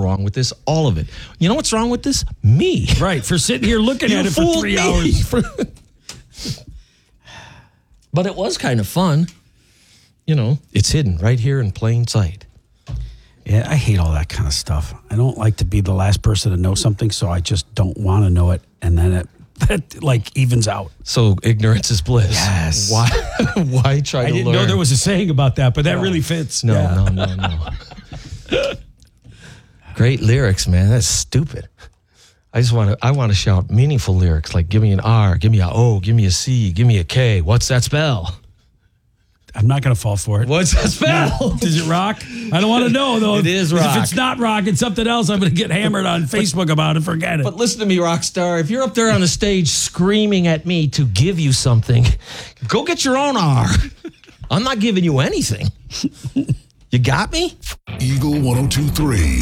wrong with this? All of it. You know what's wrong with this? Me. Right, for sitting here looking at it for 3 hours. But it was kind of fun. You know, it's hidden right here in plain sight. Yeah, I hate all that kind of stuff. I don't like to be the last person to know something, so I just don't want to know it, and then that like evens out. So ignorance is bliss. Yes. Why try to learn? I didn't know there was a saying about that, but that really fits. No. Great lyrics, man. That's stupid. I want to shout meaningful lyrics like give me an R, give me a O, give me a C, give me a K. What's that spell? I'm not going to fall for it. What's that spell? Does it rock? I don't want to know, though. It is rock. If it's not rock and something else, I'm going to get hammered on Facebook about it. Forget it. But listen to me, rock star. If you're up there on the stage screaming at me to give you something, go get your own R. I'm not giving you anything. You got me? Eagle 102.3.